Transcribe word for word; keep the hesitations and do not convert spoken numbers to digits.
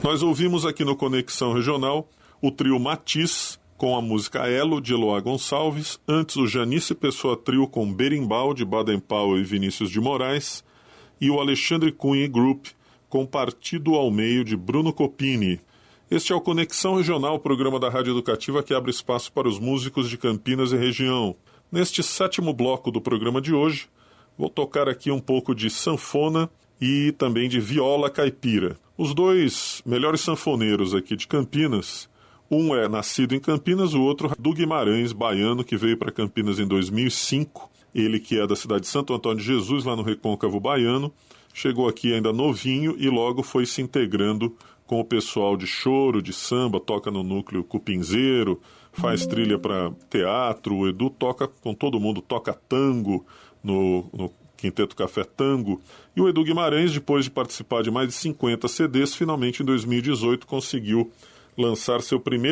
Nós ouvimos aqui no Conexão Regional o trio Matiz com a música Elo, de Eloá Gonçalves, antes o Janice Pessoa Trio com Berimbau, de Baden Powell e Vinícius de Moraes, e o Alexandre Cunha Group com Partido ao Meio, de Bruno Copini. Este é o Conexão Regional, programa da Rádio Educativa que abre espaço para os músicos de Campinas e região. Neste sétimo bloco do programa de hoje, vou tocar aqui um pouco de sanfona e também de viola caipira. Os dois melhores sanfoneiros aqui de Campinas, um é nascido em Campinas, o outro do Guimarães, baiano, que veio para Campinas em dois mil e cinco. Ele que é da cidade de Santo Antônio de Jesus, lá no Recôncavo Baiano, chegou aqui ainda novinho e logo foi se integrando com o pessoal de choro, de samba, toca no núcleo cupinzeiro, faz trilha para teatro. O Edu toca com todo mundo, toca tango no, no Quinteto Café Tango. E o Edu Guimarães, depois de participar de mais de cinquenta C Ds, finalmente em dois mil e dezoito conseguiu lançar seu primeiro